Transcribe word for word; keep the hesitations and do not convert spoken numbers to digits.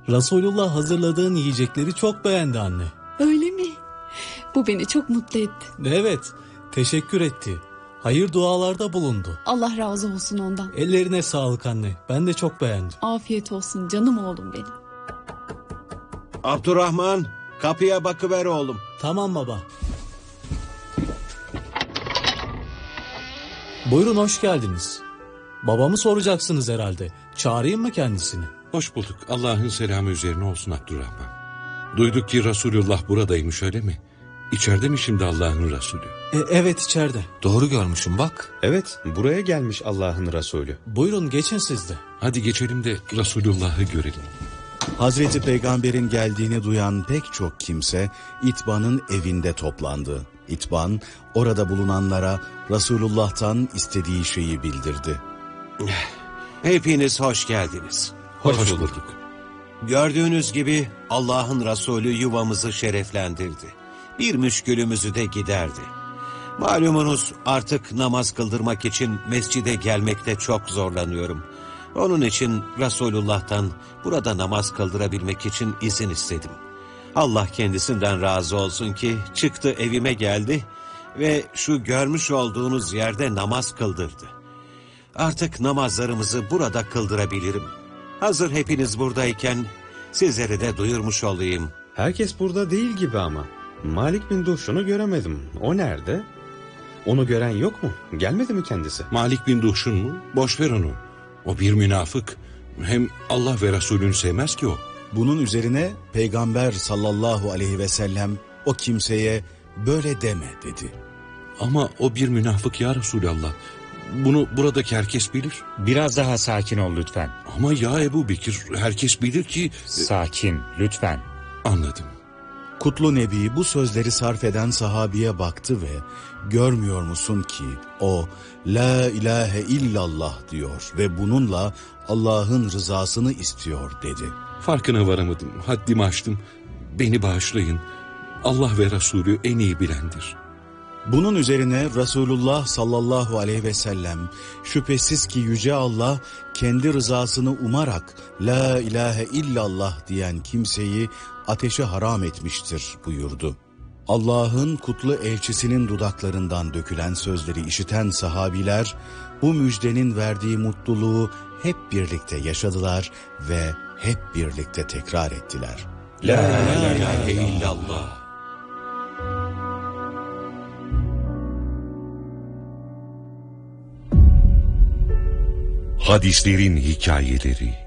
Resulullah hazırladığın yiyecekleri çok beğendi anne. Öyle mi? Bu beni çok mutlu etti. Evet, teşekkür etti. Hayır dualarda bulundu. Allah razı olsun ondan. Ellerine sağlık anne. Ben de çok beğendim. Afiyet olsun canım oğlum benim. Abdurrahman, kapıya bakıver oğlum. Tamam baba. Buyurun, hoş geldiniz. Babamı soracaksınız herhalde. Çağırayım mı kendisini? Hoş bulduk. Allah'ın selamı üzerine olsun Abdurrahman. Duyduk ki Resulullah buradaymış, öyle mi? İçeride mi şimdi Allah'ın Resulü? E, evet, içeride. Doğru görmüşüm bak. Evet, buraya gelmiş Allah'ın Resulü. Buyurun, geçin siz de. Hadi geçelim de Resulullah'ı görelim. Hazreti Peygamber'in geldiğini duyan pek çok kimse İtban'ın evinde toplandı. İtban orada bulunanlara Resulullah'tan istediği şeyi bildirdi. Hepiniz hoş geldiniz. Hoş, hoş bulduk. Gördüğünüz gibi Allah'ın Resulü yuvamızı şereflendirdi. Bir müşkülümüzü de giderdi. Malumunuz artık namaz kıldırmak için mescide gelmekte çok zorlanıyorum. Onun için Resulullah'tan burada namaz kıldırabilmek için izin istedim. Allah kendisinden razı olsun ki çıktı, evime geldi ve şu görmüş olduğunuz yerde namaz kıldırdı. Artık namazlarımızı burada kıldırabilirim. Hazır hepiniz buradayken sizlere de duyurmuş olayım. Herkes burada değil gibi ama. Malik bin Duhşun'u göremedim. O nerede? Onu gören yok mu? Gelmedi mi kendisi? Malik bin Duhşun mu? Boş ver onu. O bir münafık. Hem Allah ve Resulünü sevmez ki o. Bunun üzerine Peygamber sallallahu aleyhi ve sellem o kimseye böyle deme dedi. Ama o bir münafık ya Resulallah. Bunu buradaki herkes bilir. Biraz daha sakin ol lütfen. Ama ya Ebu Bekir, herkes bilir ki... Sakin lütfen. Anladım. Kutlu Nebi bu sözleri sarf eden sahabiye baktı ve görmüyor musun ki o la ilahe illallah diyor ve bununla Allah'ın rızasını istiyor dedi. Farkına varamadım, haddimi aştım. Beni bağışlayın. Allah ve Resulü en iyi bilendir. Bunun üzerine Resulullah sallallahu aleyhi ve sellem şüphesiz ki Yüce Allah kendi rızasını umarak la ilahe illallah diyen kimseyi ateşe haram etmiştir buyurdu. Allah'ın kutlu elçisinin dudaklarından dökülen sözleri işiten sahabiler bu müjdenin verdiği mutluluğu hep birlikte yaşadılar ve hep birlikte tekrar ettiler. La ilahe illallah. Hadislerin hikayeleri.